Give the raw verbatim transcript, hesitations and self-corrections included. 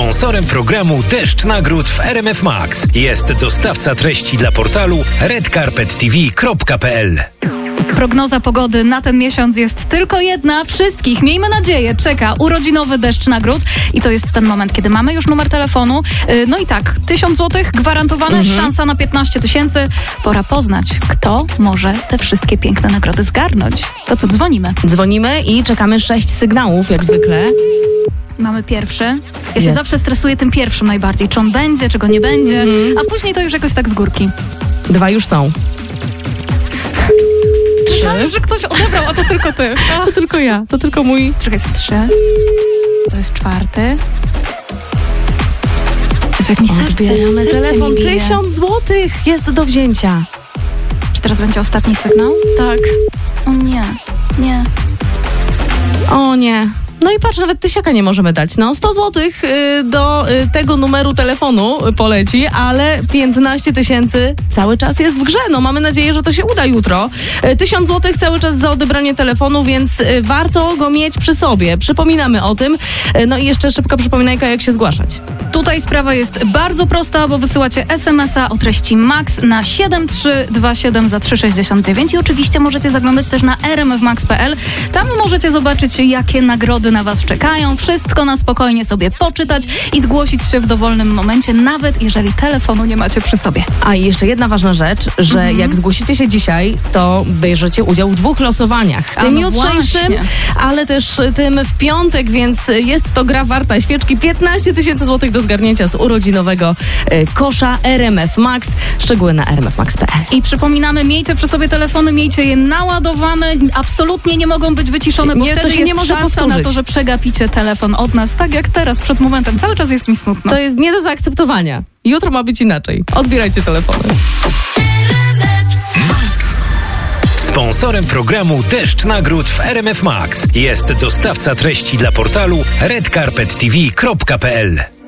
Sponsorem programu Deszcz Nagród w R M F Max jest dostawca treści dla portalu red carpet t v kropka p l. Prognoza pogody na ten miesiąc jest tylko jedna. Wszystkich, miejmy nadzieję, czeka urodzinowy deszcz nagród i to jest ten moment, kiedy mamy już numer telefonu. No i tak, tysiąc złotych gwarantowane, mhm. szansa na piętnaście tysięcy. Pora poznać, kto może te wszystkie piękne nagrody zgarnąć. To co, dzwonimy? Dzwonimy i czekamy sześć sygnałów, jak zwykle. Mamy pierwszy. Ja Jest. się zawsze stresuję tym pierwszym najbardziej. Czy on będzie, czy go nie będzie, mhm. a później to już jakoś tak z górki. Dwa już są. Żal, że ktoś odebrał, a to tylko ty. A. To tylko ja, to tylko mój... Czekaj, jest trzy. To jest czwarty. Jezu, jak mi serce, Odbieramy serce telefon. mi bije. Tysiąc złotych jest do wzięcia. Czy teraz będzie ostatni sygnał? Tak. O nie, nie. O nie. No i patrz, nawet tysiaka nie możemy dać. No, sto złotych y, do y, tego numeru telefonu poleci, ale piętnaście tysięcy cały czas jest w grze. No, mamy nadzieję, że to się uda jutro. Y, tysiąc złotych cały czas za odebranie telefonu, więc y, warto go mieć przy sobie. Przypominamy o tym. Y, no i jeszcze szybka przypominajka, jak się zgłaszać. Tutaj sprawa jest bardzo prosta, bo wysyłacie es em es a o treści MAX na siedem trzy dwa siedem za trzy sześćdziesiąt dziewięć i oczywiście możecie zaglądać też na r m f max kropka p l. Tam możecie zobaczyć, jakie nagrody na was czekają. Wszystko na spokojnie sobie poczytać i zgłosić się w dowolnym momencie, nawet jeżeli telefonu nie macie przy sobie. A i jeszcze jedna ważna rzecz, że mhm. jak zgłosicie się dzisiaj, to bierzecie udział w dwóch losowaniach. Tym no jutrzejszym, właśnie. ale też tym w piątek, więc jest to gra warta świeczki. piętnaście tysięcy złotych do zgarnięcia z urodzinowego y, kosza R M F Max. Szczegóły na r m f max kropka p l. I przypominamy, miejcie przy sobie telefony, miejcie je naładowane, absolutnie nie mogą być wyciszone, bo nie, wtedy to się jest nie może szansa powtórzyć. na to, że przegapicie telefon od nas, tak jak teraz, przed momentem. Cały czas jest mi smutno. To jest nie do zaakceptowania. Jutro ma być inaczej. Odbierajcie telefony. Sponsorem programu Deszcz Nagród w R M F Max jest dostawca treści dla portalu red carpet t v kropka p l.